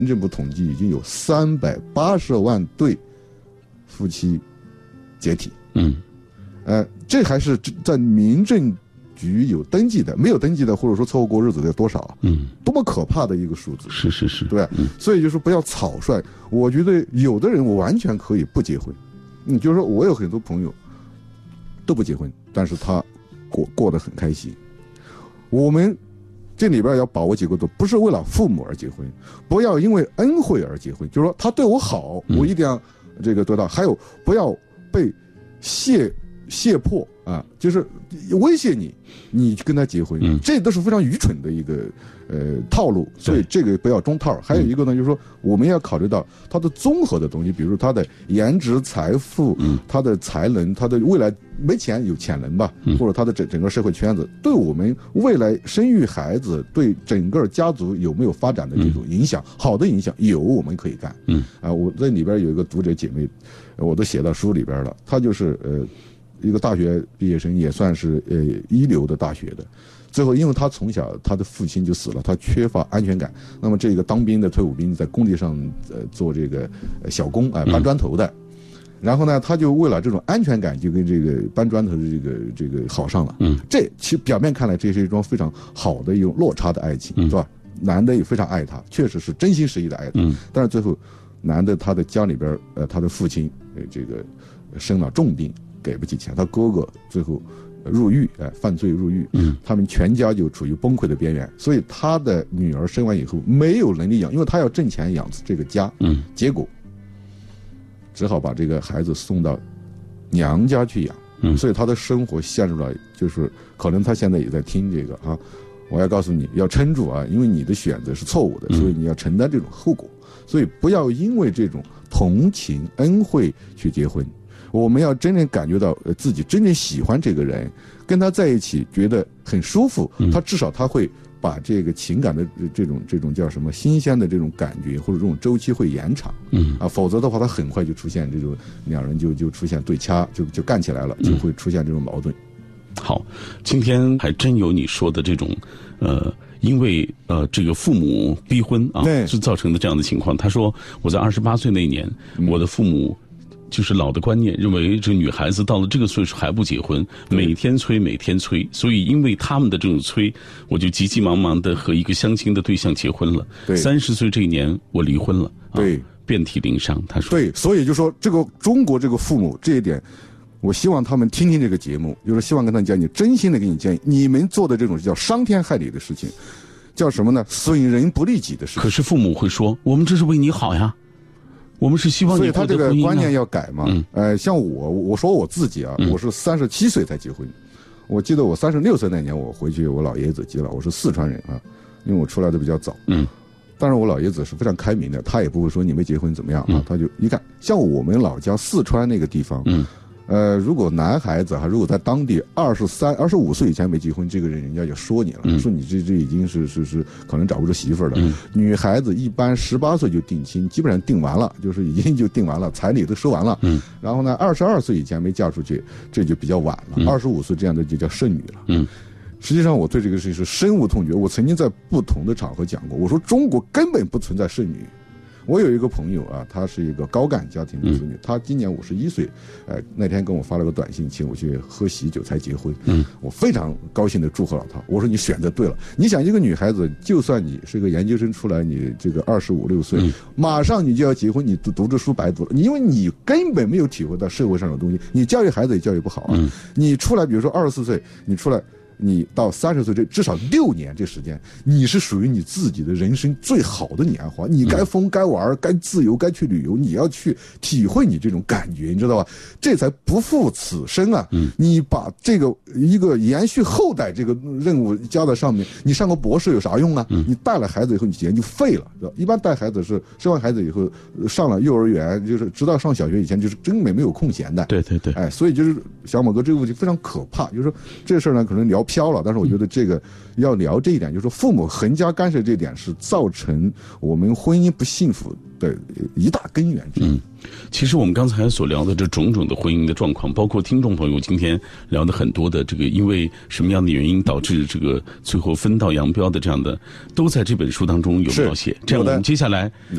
政部统计已经有380万对夫妻解体。这还是在民政局有登记的，没有登记的或者说凑合过日子的有多少啊？多么可怕的一个数字！ 是， 对吧？所以就是不要草率。我觉得有的人我完全可以不结婚，就是说我有很多朋友都不结婚，但是他过得很开心。我们这里边要把握几个度，不是为了父母而结婚，不要因为恩惠而结婚，就是说他对我好，我一定要这个得到。还有不要被胁迫啊，就是威胁你跟他结婚，这都是非常愚蠢的一个套路，所以这个不要中套。还有一个呢，就是说我们要考虑到他的综合的东西，比如说他的颜值、财富、他的才能、他的未来没钱有潜能吧，或者他的整个社会圈子，对我们未来生育孩子、对整个家族有没有发展的这种影响，好的影响有，我们可以干。我在里边有一个读者姐妹，我都写到书里边了，她就是一个大学毕业生，也算是一流的大学的。最后因为他从小他的父亲就死了，他缺乏安全感，那么这个当兵的退伍兵在工地上做这个小工搬砖头的，然后呢他就为了这种安全感就跟这个搬砖头的这个好上了。这其实表面看来这是一桩非常好的一种落差的爱情，是吧？男的也非常爱他，确实是真心实意的爱他，但是最后男的他的家里边他的父亲这个生了重病，给不起钱，他哥哥最后入狱，犯罪入狱，他们全家就处于崩溃的边缘，所以他的女儿生完以后没有能力养，因为他要挣钱养这个家，结果只好把这个孩子送到娘家去养，所以他的生活陷入了，就是可能他现在也在听这个啊，我要告诉你要撑住啊，因为你的选择是错误的，所以你要承担这种后果，所以不要因为这种同情恩惠去结婚。我们要真正感觉到自己真正喜欢这个人，跟他在一起觉得很舒服，他至少他会把这个情感的这种叫什么新鲜的这种感觉或者这种周期会延长，否则的话他很快就出现这种两人就出现对掐，就干起来了，就会出现这种矛盾。 好，今天还真有你说的这种因为这个父母逼婚啊，是造成的这样的情况。他说我在28岁那年，我的父母就是老的观念，认为这女孩子到了这个岁数还不结婚，每天催，所以因为他们的这种催，我就急急忙忙的和一个相亲的对象结婚了。30岁这一年我离婚了，遍体鳞伤。他说对，所以就说这个中国这个父母这一点，我希望他们听听这个节目，就是希望跟他讲，你真心的给你建议，你们做的这种叫伤天害理的事情，叫什么呢？损人不利己的事情。 可是父母会说，我们这是为你好呀。我们是希望你， 所以他这个观念要改嘛。像我说我自己啊，我是37岁才结婚。我记得我36岁那年，我回去我老爷子接了，我是四川人啊，因为我出来的比较早。但是我老爷子是非常开明的，他也不会说你没结婚怎么样啊，他就一看，像我们老家四川那个地方，如果男孩子如果在当地25岁以前没结婚，这个人家就说你了，说你这已经是可能找不着媳妇了。女孩子一般18岁就定亲，基本上定完了，就是已经就定完了，彩礼都收完了。然后呢，22岁以前没嫁出去，这就比较晚了。25岁这样的就叫剩女了。实际上我对这个事情是深恶痛绝。我曾经在不同的场合讲过，我说中国根本不存在剩女。我有一个朋友啊，他是一个高干家庭的子女，他今年51岁，那天跟我发了个短信，请我去喝喜酒才结婚。我非常高兴的祝贺了他。我说你选择对了。你想一个女孩子，就算你是个研究生出来，你这个25、26岁，马上你就要结婚，你读这书白读了，因为你根本没有体会到社会上的东西，你教育孩子也教育不好啊。你出来，比如说24岁，你出来。你到30岁这至少6年这时间，你是属于你自己的人生最好的年华，你该疯该玩该自由该去旅游，你要去体会你这种感觉，你知道吧？这才不负此生啊！你把这个一个延续后代这个任务加在上面，你上个博士有啥用啊？你带了孩子以后，你研究废了，知道？一般带孩子是生完孩子以后上了幼儿园，就是直到上小学以前，就是根本没有空闲的。 对， 所以就是小马哥这个问题非常可怕，就是说这事儿呢可能聊飘了，但是我觉得这个要聊这一点，就是说父母横加干涉这一点是造成我们婚姻不幸福的一大根源之一。 其实我们刚才所聊的这种种的婚姻的状况，包括听众朋友今天聊的很多的这个因为什么样的原因导致这个最后分道扬镳的这样的，都在这本书当中有描写。这样我们接下来